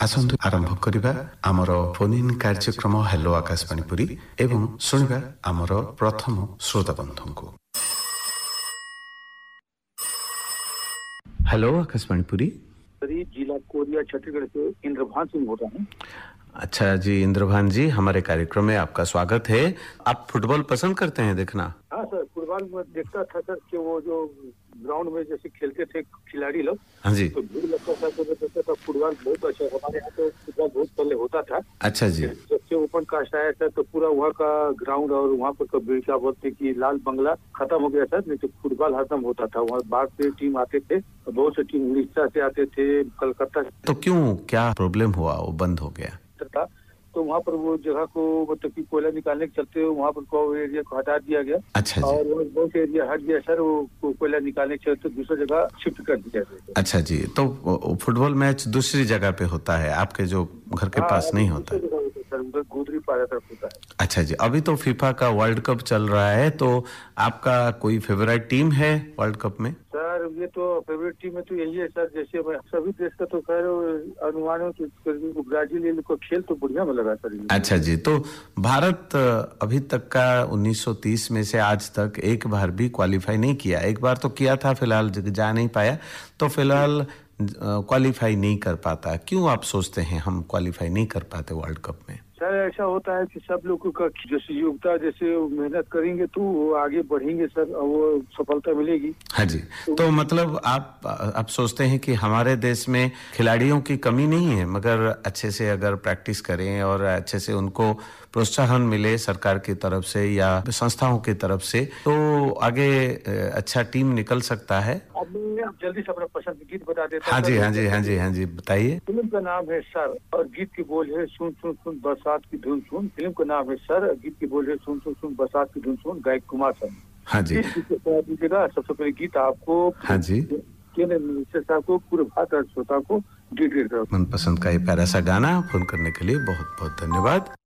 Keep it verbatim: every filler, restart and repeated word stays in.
आसंतु आरंभ करिबा हमर फोन इन कार्यक्रम हेलो आकाशवाणी पुरी एवं सुनिबा हमर प्रथम श्रोता बंधुको। हेलो आकाशवाणी पुरी। जिला कोरिया छत्तीसगढ़ से इंद्रभान सिंह बोल रहा हूँ। अच्छा जी इंद्रभान जी, हमारे कार्यक्रम में आपका स्वागत है। आप फुटबॉल पसंद करते हैं देखना? हाँ सर, फुटबॉल में देखता था सर कि वो जो ग्राउंड में जैसे खेलते थे खिलाड़ी लोग, हाँ जी, तो भीड़ लगता था तो देखता था फुटबॉल बहुत अच्छा। हमारे यहाँ तो फुटबॉल बहुत पहले होता था। अच्छा जी। जब से ओपन कास्ट आया था तो पूरा वहाँ का ग्राउंड और वहाँ पर कभी क्या बोलते कि लाल बंगला खत्म हो गया था, नहीं तो फुटबॉल हरदम होता था। वहाँ बाहर से टीम आते थे, बहुत से टीम उड़ीसा से आते थे, कलकत्ता से। तो क्यों, क्या प्रॉब्लम हुआ, वो बंद हो गया? था तो वहाँ पर वो जगह को मतलब कि कोयला निकालने के चलते वहाँ पर को एरिया को हटा दिया गया। अच्छा जी। और वो बहुत एरिया हट गया सर, वो कोयला निकालने के चलते दूसरी जगह शिफ्ट कर दिया गया। अच्छा जी, तो फुटबॉल मैच दूसरी जगह पे होता है, आपके जो घर के पास नहीं होता? सर गोदरी पारा तरफ होता है। अच्छा जी, अभी तो फीफा का वर्ल्ड कप चल रहा है, तो आपका कोई फेवरेट टीम है वर्ल्ड कप में? सर ये तो फेवरेट टीम है तो यही है सर, जैसे सभी देश का तो खैर अनुमान है तो ब्राजील को खेल तो बढ़िया में लगा सर। अच्छा जी, तो भारत अभी तक का उन्नीस सौ तीस में से आज तक एक बार भी क्वालिफाई नहीं किया। एक बार तो किया था, फिलहाल जा नहीं पाया, तो फिलहाल क्वालिफाई नहीं कर पाता। क्यों आप सोचते हैं हम क्वालिफाई नहीं कर पाते वर्ल्ड कप में? सर ऐसा होता है कि सब लोगों का जैसे योग्यता, जैसे मेहनत करेंगे तो वो आगे बढ़ेंगे सर, और वो सफलता मिलेगी। हाँ जी, तो, तो मतलब आप आप सोचते हैं कि हमारे देश में खिलाड़ियों की कमी नहीं है, मगर अच्छे से अगर प्रैक्टिस करें और अच्छे से उनको प्रोत्साहन मिले सरकार की तरफ से या संस्थाओं की तरफ से, तो आगे अच्छा टीम निकल सकता है। अब मैं जल्दी से अपना पसंद गीत बता देता हूँ। हाँ जी हाँ जी हाँ जी हाँ जी बताइए। फिल्म का नाम है सर और गीत की बोल है सुन सुन सुन बरसात की धुन सुन। फिल्म का नाम है सर, गीत की बोल है सुन सुन सुन बरसात की धुन सुन। गायक कुमार शर्मा। हाँ जी, दीजिएगा। सबसे पहले गीत आपको, हाँ जी, केंद्र मिनिस्टर साहब को, पूरे भारत श्रोता को डेडिकेट करो। मनपसंद का ये प्यारा सा गाना फोन करने के लिए बहुत बहुत धन्यवाद।